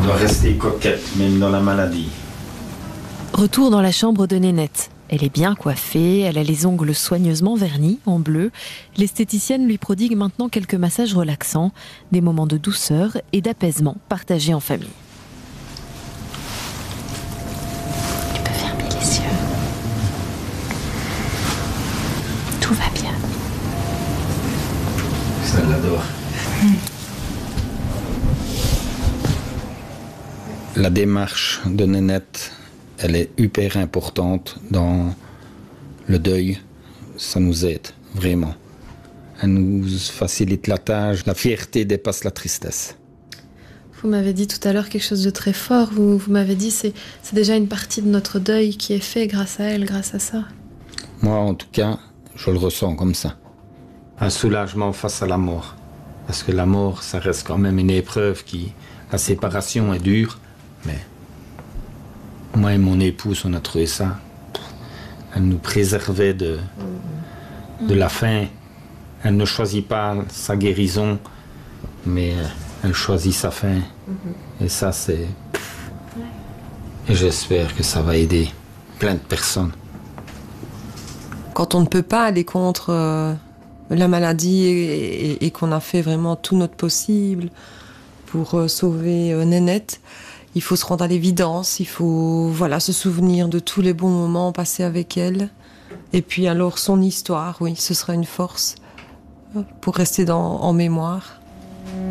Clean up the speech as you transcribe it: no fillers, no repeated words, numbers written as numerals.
On doit rester coquette, même dans la maladie. Retour dans la chambre de Nénette. Elle est bien coiffée, elle a les ongles soigneusement vernis, en bleu. L'esthéticienne lui prodigue maintenant quelques massages relaxants, des moments de douceur et d'apaisement partagés en famille. Tu peux fermer les yeux. Tout va bien. Ça l'adore. La démarche de Nénette, elle est hyper importante dans le deuil. Ça nous aide, vraiment. Elle nous facilite la tâche. La fierté dépasse la tristesse. Vous m'avez dit tout à l'heure quelque chose de très fort. Vous m'avez dit c'est déjà une partie de notre deuil qui est fait grâce à elle, grâce à ça. Moi, en tout cas, je le ressens comme ça. Un soulagement face à la mort. Parce que la mort, ça reste quand même une épreuve qui... La séparation est dure, mais... Moi et mon épouse, on a trouvé ça. Elle nous préservait de la faim. Elle ne choisit pas sa guérison, mais elle choisit sa faim. Et ça, c'est... Et j'espère que ça va aider plein de personnes. Quand on ne peut pas aller contre la maladie et qu'on a fait vraiment tout notre possible pour sauver Nénette, il faut se rendre à l'évidence, il faut se souvenir de tous les bons moments passés avec elle. Et puis alors son histoire, oui, ce sera une force pour rester en mémoire.